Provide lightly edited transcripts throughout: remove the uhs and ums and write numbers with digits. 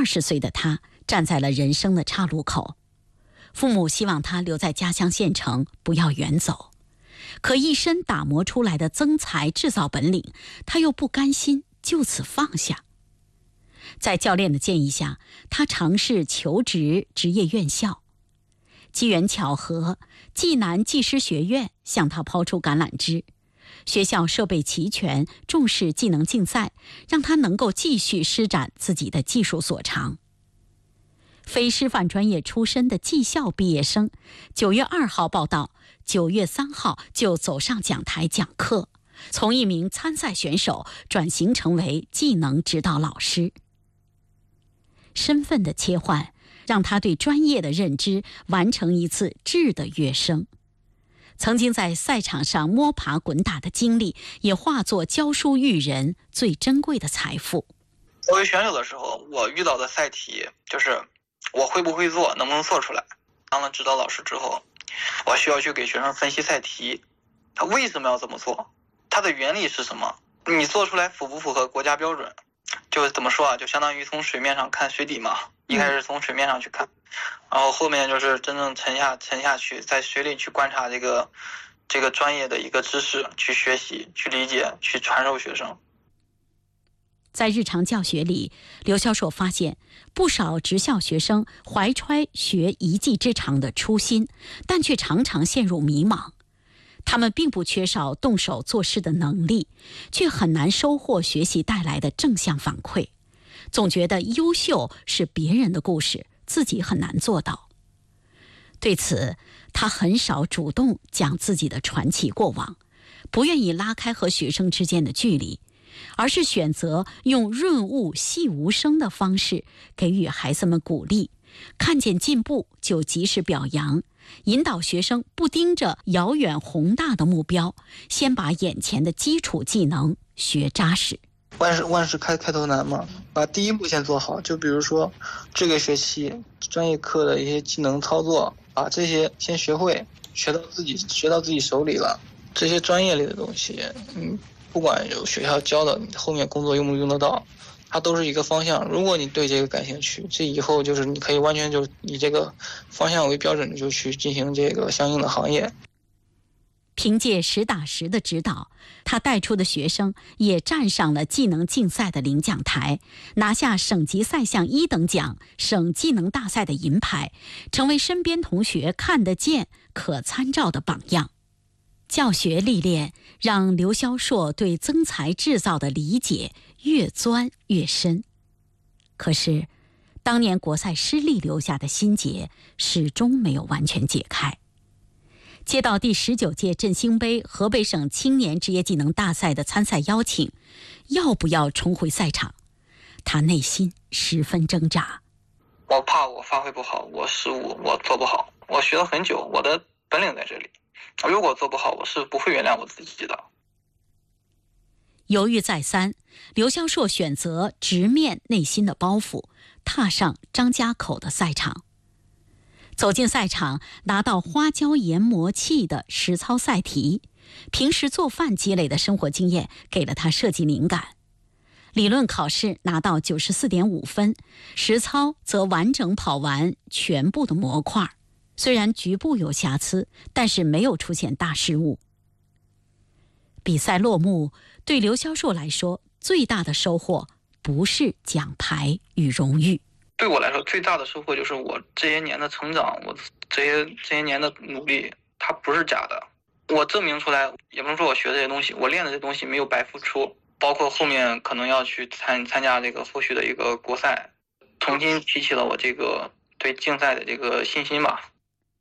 20岁的他站在了人生的岔路口。父母希望他留在家乡县城，不要远走。可一身打磨出来的增材制造本领，他又不甘心就此放下。在教练的建议下，他尝试求职职业院校。机缘巧合，暨南技师学院向他抛出橄榄枝。学校设备齐全，重视技能竞赛，让他能够继续施展自己的技术所长。非师范专业出身的技校毕业生，9月2号报到，9月3号就走上讲台讲课，从一名参赛选手转型成为技能指导老师。身份的切换，让他对专业的认知完成一次质的跃升。曾经在赛场上摸爬滚打的经历，也化作教书育人最珍贵的财富。 作为选手的时候，我遇到的赛题就是我会不会做，能不能做出来。当了指导老师之后，我需要去给学生分析赛题，他为什么要这么做，它的原理是什么，你做出来符不符合国家标准。就怎么说啊，就相当于从水面上看水底嘛，一开始从水面上去看，然后后面就是真正沉下去，在水里去观察这个专业的一个知识，去学习，去理解，去传授学生。 在日常教学里，刘销硕发现不少职校学生怀揣学一技之长的初心，但却常常陷入迷茫。他们并不缺少动手做事的能力，却很难收获学习带来的正向反馈，总觉得优秀是别人的故事，自己很难做到。对此，他很少主动讲自己的传奇过往，不愿意拉开和学生之间的距离，而是选择用润物细无声的方式给予孩子们鼓励，看见进步就及时表扬，引导学生不盯着遥远宏大的目标，先把眼前的基础技能学扎实。 万事开头难嘛，把第一步先做好。就比如说这个学期专业课的一些技能操作，把这些先学会，学到自己手里了。这些专业类的东西，不管有学校教的，你后面工作用不用得到，它都是一个方向。如果你对这个感兴趣，这以后就是你可以完全就以这个方向为标准，就去进行这个相应的行业。 凭借实打实的指导，他带出的学生也站上了技能竞赛的领奖台，拿下省级赛项1等奖、省技能大赛的银牌，成为身边同学看得见、可参照的榜样。教学历练让刘销硕对增材制造的理解越钻越深。可是，当年国赛失利留下的心结始终没有完全解开。接到第19届振兴杯河北省青年职业技能大赛的参赛邀请，要不要重回赛场？他内心十分挣扎。 我怕我发挥不好，我失误，我做不好。我学了很久，我的本领在这里。如果做不好，我是不会原谅我自己的。 犹豫再三，刘销硕选择直面内心的包袱，踏上张家口的赛场。走进赛场，拿到花椒研磨器的实操赛题，平时做饭积累的生活经验给了他设计灵感。理论考试拿到94.5分，实操则完整跑完全部的模块，虽然局部有瑕疵，但是没有出现大失误。比赛落幕，对刘销硕来说，最大的收获不是奖牌与荣誉。 对我来说，最大的收获就是我这些年的成长，我这些年的努力，它不是假的。我证明出来，也不能说我学这些东西，我练的这些东西没有白付出。包括后面可能要去参加这个后续的一个国赛，重新提起了我这个对竞赛的这个信心吧。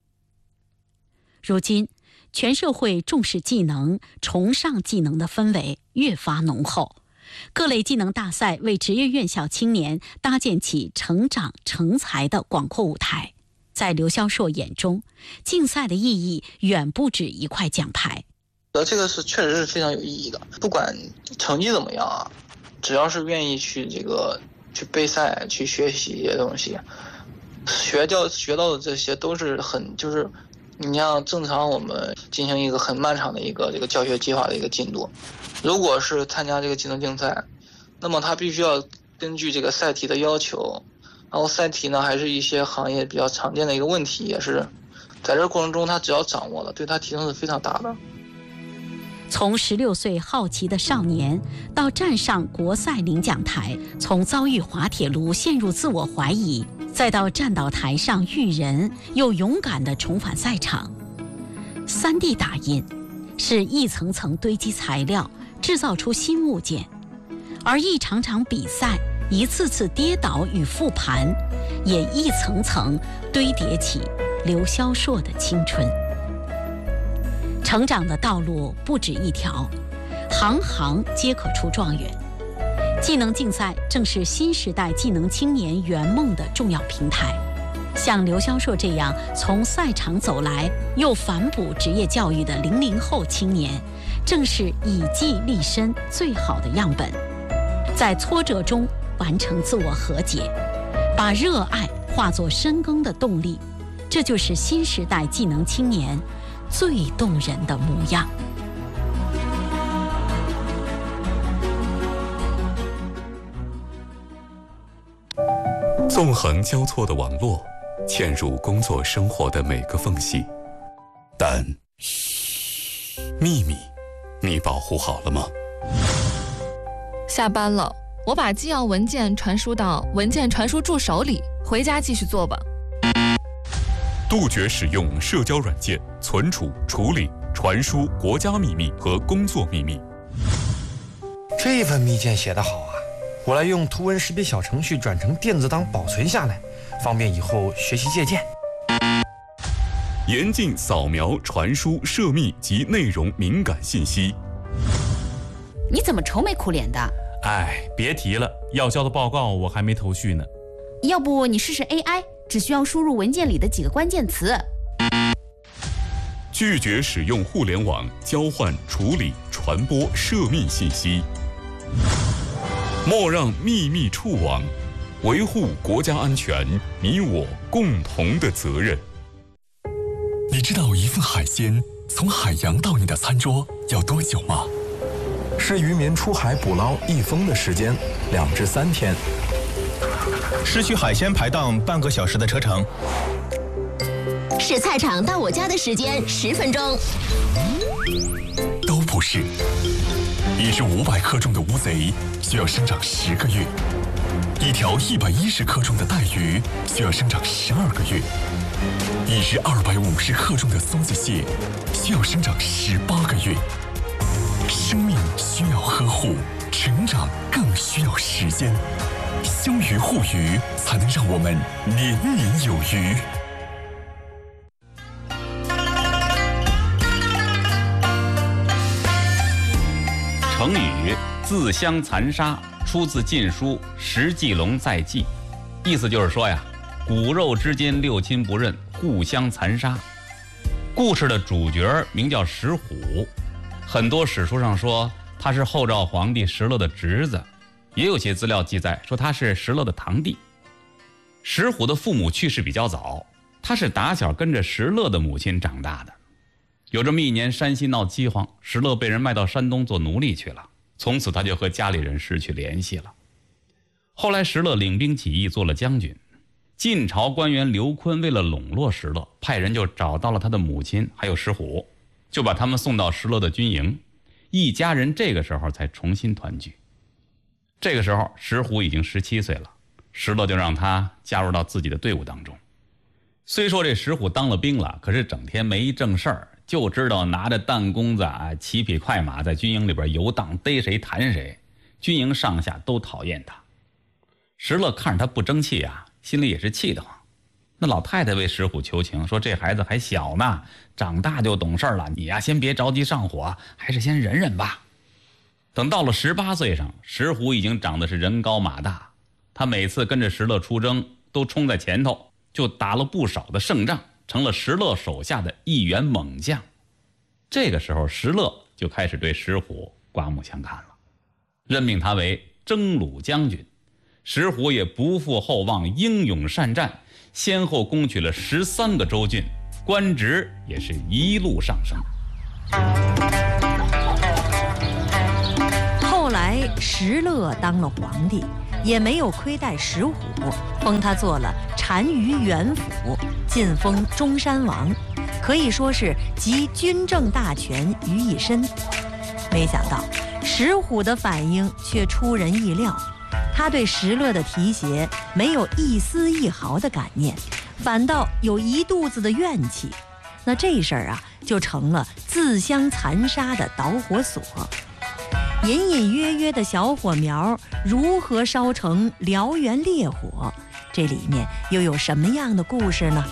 如今，全社会重视技能、崇尚技能的氛围越发浓厚。各类技能大赛为职业院校青年搭建起成长成才的广阔舞台。在刘销硕眼中，竞赛的意义远不止一块奖牌。 这个是确实是非常有意义的，不管成绩怎么样啊，只要是愿意去去备赛、去学习一些东西，学到的这些都是就是你像正常我们进行一个很漫长的一个这个教学计划的一个进度。如果是参加这个技能竞赛，那么他必须要根据这个赛题的要求， 然后赛题呢，还是一些行业比较常见的一个问题，也是在这个过程中他只要掌握了，对他提升是非常大的。 从16岁好奇的少年到站上国赛领奖台，从遭遇滑铁卢陷入自我怀疑，再到站到台上育人，又勇敢地重返赛场。3D 打印是一层层堆积材料，制造出新物件，而一场场比赛，一次次跌倒与复盘，也一层层堆叠起刘销硕的青春。成长的道路不止一条，行行皆可出状元。技能竞赛正是新时代技能青年圆梦的重要平台。像刘销硕这样从赛场走来又反哺职业教育的00后青年，正是以技立身最好的样本。在挫折中完成自我和解，把热爱化作深耕的动力，这就是新时代技能青年最动人的模样。 纵横交错的网络，嵌入工作生活的每个缝隙，但秘密，你保护好了吗？ 下班了，我把纪要文件传输到文件传输助手里，回家继续做吧。 杜绝使用社交软件存储、处理、传输国家秘密和工作秘密。 这份密件写得好啊，我来用图文识别小程序转成电子档保存下来，方便以后学习借鉴。 严禁扫描、传输涉密及内容敏感信息。 你怎么愁眉苦脸的？ 哎，别提了，要交的报告我还没头绪呢。 要不你试试 AI， 只需要输入文件里的几个关键词。 拒绝使用互联网交换、处理、传播涉密信息。莫让秘密触网，维护国家安全，你我共同的责任。 你知道一份海鲜从海洋到你的餐桌要多久吗？ 是渔民出海捕捞一封的时间，2至3天。 是去海鲜排档半个小时的车程。 是菜场到我家的时间10分钟。 都不是。一只500克重的乌贼需要生长10个月，一条110克重的带鱼需要生长12个月，一只250克重的松子蟹需要生长18个月。生命需要呵护，成长更需要时间。相鱼护鱼，才能让我们年年有余。 成语自相残杀出自《晋书·石季龙在记》，意思就是说呀，骨肉之间六亲不认，互相残杀。故事的主角名叫石虎，很多史书上说他是后赵皇帝石勒的侄子，也有些资料记载说他是石勒的堂弟。石虎的父母去世比较早，他是打小跟着石勒的母亲长大的。有这么一年，山西闹饥荒，石勒被人卖到山东做奴隶去了，从此他就和家里人失去联系了。后来石勒领兵起义，做了将军。晋朝官员刘琨为了笼络石勒，派人就找到了他的母亲还有石虎，就把他们送到石勒的军营，一家人这个时候才重新团聚。这个时候石虎已经17岁了，石勒就让他加入到自己的队伍当中。虽说这石虎当了兵了，可是整天没正事儿，就知道拿着弹弓子骑匹快马在军营里边游荡，逮谁弹谁，军营上下都讨厌他。石勒看着他不争气心里也是气得慌。那老太太为石虎求情，说这孩子还小呢，长大就懂事了，你先别着急上火，还是先忍忍吧。等到了18岁上，石虎已经长得是人高马大，他每次跟着石勒出征都冲在前头，就打了不少的胜仗，成了石勒手下的一员猛将。这个时候石勒就开始对石虎刮目相看了，任命他为征虏将军。石虎也不负厚望，英勇善战，先后攻取了13个州郡，官职也是一路上升。 后来石勒当了皇帝， 也没有亏待石虎，封他做了单于元辅，晋封中山王，可以说是集军政大权于一身。没想到石虎的反应却出人意料，他对石勒的提携没有一丝一毫的感念，反倒有一肚子的怨气。那这事儿啊，就成了自相残杀的导火索。隐隐约约的小火苗如何烧成燎原烈火？这里面又有什么样的故事呢？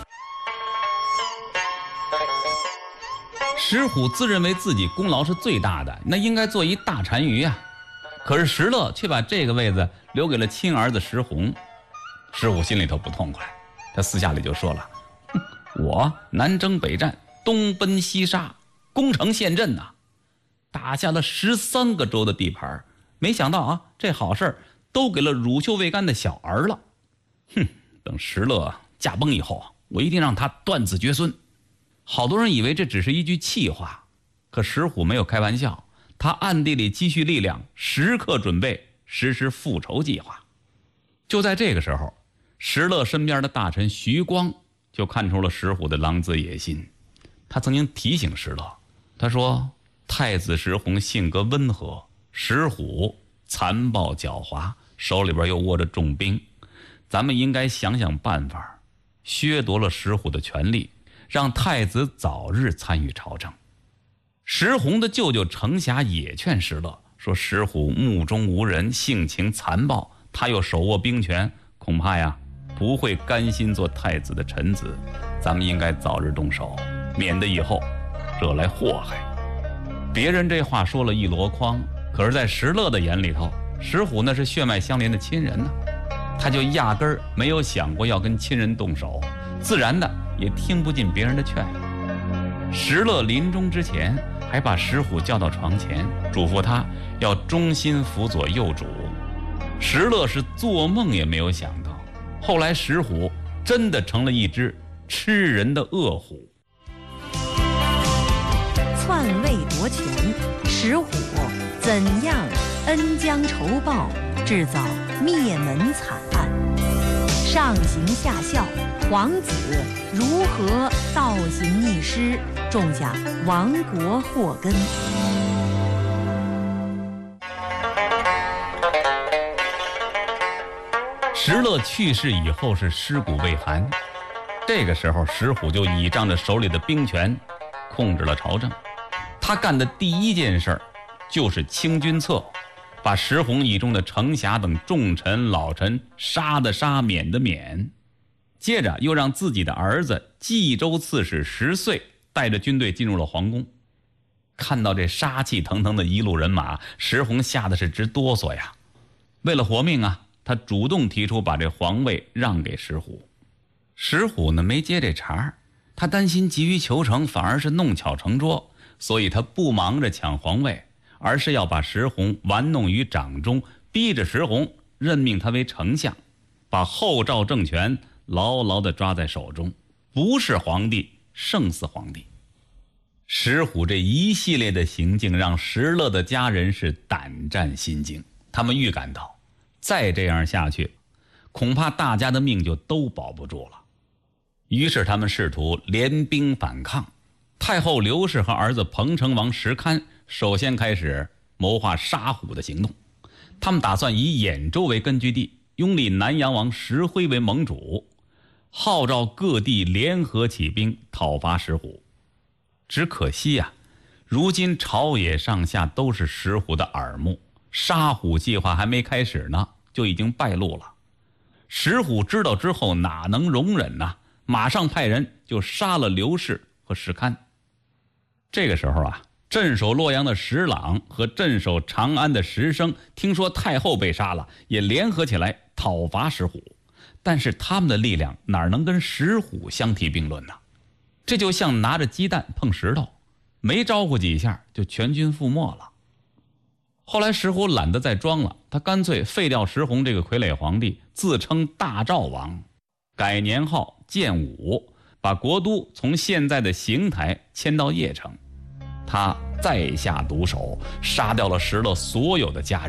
石虎自认为自己功劳是最大的，那应该做一大单于啊。可是石勒却把这个位子留给了亲儿子石弘。石虎心里头不痛快，他私下里就说了：我南征北战，东奔西杀，攻城陷阵呐，打下了13个州的地盘，没想到啊，这好事都给了乳臭未干的小儿了。等石勒驾崩以后，我一定让他断子绝孙。好多人以为这只是一句气话，可石虎没有开玩笑，他暗地里积蓄力量，时刻准备实施复仇计划。就在这个时候，石勒身边的大臣徐光就看出了石虎的狼子野心。他曾经提醒石勒，他说太子石弘性格温和，石虎残暴狡猾，手里边又握着重兵，咱们应该想想办法，削夺了石虎的权力，让太子早日参与朝政。石弘的舅舅程霞也劝石勒说，石虎目中无人，性情残暴，他又手握兵权，恐怕呀不会甘心做太子的臣子，咱们应该早日动手，免得以后惹来祸害。别人这话说了一箩筐，可是在石勒的眼里头，石虎那是血脉相连的亲人呢，他就压根儿没有想过要跟亲人动手，自然的也听不进别人的劝。石勒临终之前还把石虎叫到床前，嘱咐他要忠心辅佐幼主。石勒是做梦也没有想到，后来石虎真的成了一只吃人的恶虎。 篡位夺权，石虎怎样恩将仇报，制造灭门惨案？上行下效，皇子如何倒行逆施，种下亡国祸根？ 石勒去世以后是尸骨未寒，这个时候石虎就倚仗着手里的兵权控制了朝政。他干的第一件事就是清君侧，把石弘倚重的程霞等重臣老臣杀的杀，免的免。接着又让自己的儿子冀州刺史石遂带着军队进入了皇宫。看到这杀气腾腾的一路人马，石弘吓得是直哆嗦呀。为了活命啊，他主动提出把这皇位让给石虎。石虎呢没接这茬，他担心急于求成反而是弄巧成拙，所以他不忙着抢皇位，而是要把石弘玩弄于掌中，逼着石弘任命他为丞相，把后赵政权牢牢地抓在手中，不是皇帝胜似皇帝。石虎这一系列的行径让石勒的家人是胆战心惊，他们预感到再这样下去，恐怕大家的命就都保不住了。于是他们试图联兵反抗。太后刘氏和儿子彭城王石堪首先开始谋划杀虎的行动。他们打算以兖州为根据地，拥立南阳王石辉为盟主，号召各地联合起兵讨伐石虎。只可惜啊，如今朝野上下都是石虎的耳目，杀虎计划还没开始呢，就已经败露了。石虎知道之后哪能容忍呢？马上派人就杀了刘氏和石堪。这个时候啊，镇守洛阳的石朗和镇守长安的石生听说太后被杀了，也联合起来讨伐石虎。但是他们的力量哪能跟石虎相提并论呢？这就像拿着鸡蛋碰石头，没招呼几下就全军覆没了。后来石虎懒得再装了，他干脆废掉石弘这个傀儡皇帝，自称大赵王，改年号建武，把国都从现在的邢台迁到邺城。他再下毒手，杀掉了石勒所有的家人，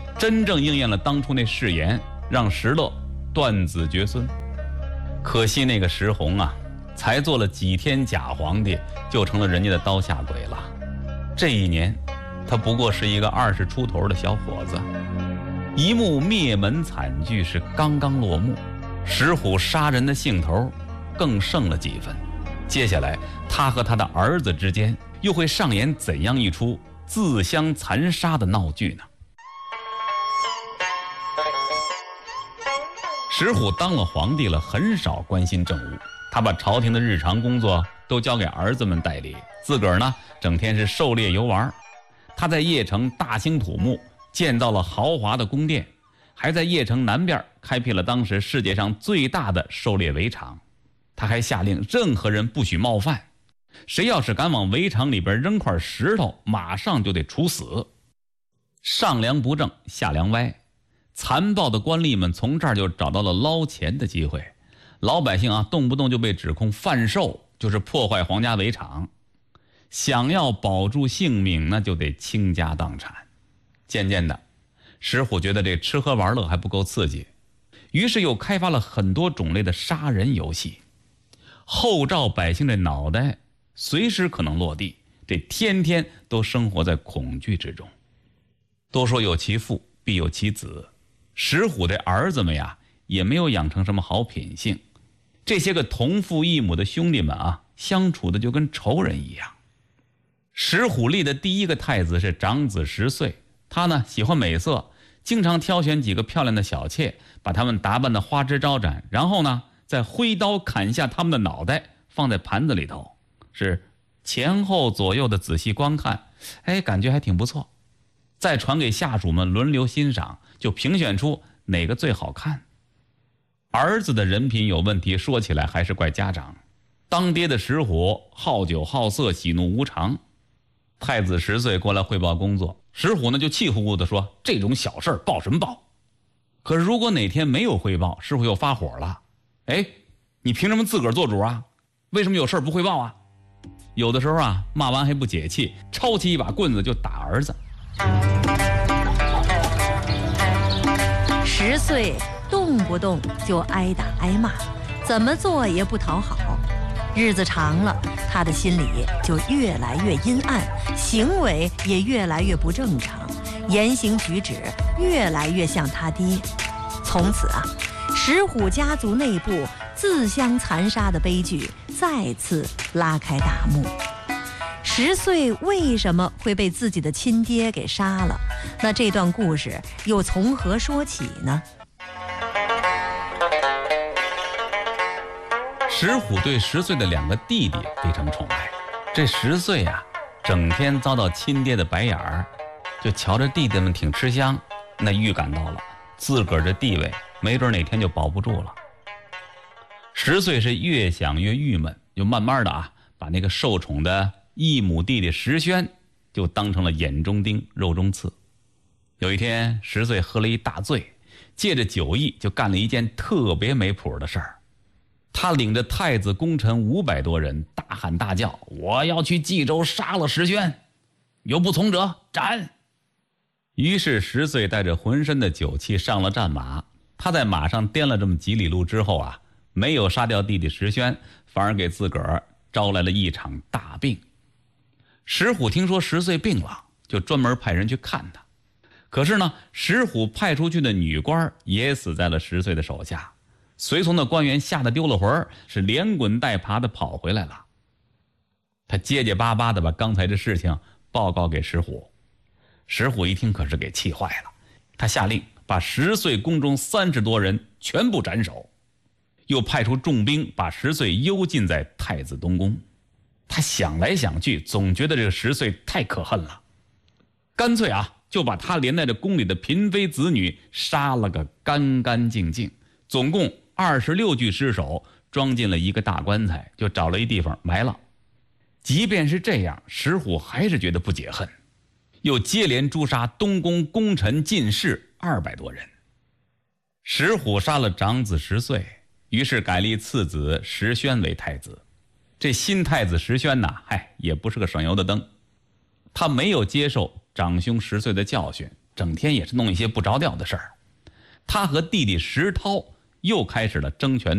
真正应验了当初那誓言，让石勒断子绝孙。可惜那个石弘啊，才做了几天假皇帝，就成了人家的刀下鬼了。这一年，他不过是一个20出头的小伙子。一幕灭门惨剧是刚刚落幕，石虎杀人的兴头更盛了几分。接下来，他和他的儿子之间又会上演怎样一出自相残杀的闹剧呢？石虎当了皇帝了，很少关心政务，他把朝廷的日常工作都交给儿子们代理，自个儿呢，整天是狩猎游玩。他在邺城大兴土木，建造了豪华的宫殿，还在邺城南边开辟了当时世界上最大的狩猎围场。他还下令任何人不许冒犯，谁要是敢往围场里边扔块石头，马上就得处死。上梁不正下梁歪，残暴的官吏们从这儿就找到了捞钱的机会。老百姓啊，动不动就被指控贩售，就是破坏皇家围场。想要保住性命，那就得倾家荡产。渐渐的，石虎觉得这吃喝玩乐还不够刺激，于是又开发了很多种类的杀人游戏，后照百姓这脑袋随时可能落地，这天天都生活在恐惧之中。都说有其父必有其子，石虎的儿子们呀，也没有养成什么好品性。这些个同父异母的兄弟们啊，相处的就跟仇人一样。石虎立的第一个太子是长子石岁，他呢喜欢美色，经常挑选几个漂亮的小妾，把她们打扮得花枝招展，然后呢再挥刀砍下他们的脑袋，放在盘子里头，是前后左右的仔细观看，感觉还挺不错。再传给下属们轮流欣赏，就评选出哪个最好看。儿子的人品有问题，说起来还是怪家长。当爹的石虎好酒好色，喜怒无常。太子石岁过来汇报工作，石虎呢就气呼呼地说：“这种小事报什么报？”可是如果哪天没有汇报，石虎又发火了：“你凭什么自个儿做主啊？为什么有事不汇报啊？”有的时候啊，骂完还不解气，抄起一把棍子就打儿子。 10岁动不动就挨打挨骂，怎么做也不讨好。日子长了，他的心里就越来越阴暗，行为也越来越不正常，言行举止越来越像他爹。从此啊，石虎家族内部自相残杀的悲剧再次拉开大幕。10岁为什么会被自己的亲爹给杀了？那这段故事又从何说起呢？ 石虎对10岁的2个弟弟非常宠爱，这10岁啊，整天遭到亲爹的白眼儿，就瞧着弟弟们挺吃香，那预感到了自个儿的地位没准哪天就保不住了。10岁是越想越郁闷，就慢慢的把那个受宠的异母弟弟石宣就当成了眼中钉肉中刺。有一天10岁喝了一大醉，借着酒意就干了一件特别没谱的事儿。他领着太子功臣500多人，大喊大叫：“我要去冀州杀了石宣，有不从者斩！”于是10岁带着浑身的酒气上了战马。他在马上颠了这么几里路之后没有杀掉弟弟石宣，反而给自个儿招来了一场大病。石虎听说10岁病了，就专门派人去看他。可是呢，石虎派出去的女官也死在了10岁的手下。随从的官员吓得丢了魂，是连滚带爬的跑回来了。他结结巴巴的把刚才的事情报告给石虎。石虎一听可是给气坏了，他下令把10岁宫中30多人全部斩首，又派出重兵把10岁幽禁在太子东宫。他想来想去，总觉得这个10岁太可恨了，干脆就把他连带着宫里的嫔妃子女杀了个干干净净，总共26具尸首装进了一个大棺材，就找了一地方埋了。即便是这样，石虎还是觉得不解恨，又接连诛杀东宫功臣进士200多人。石虎杀了长子10岁，于是改立次子石宣为太子。这新太子石宣也不是个省油的灯，他没有接受长兄10岁的教训， 整天也是弄一些不着调的事儿。他和弟弟石涛又开始了争权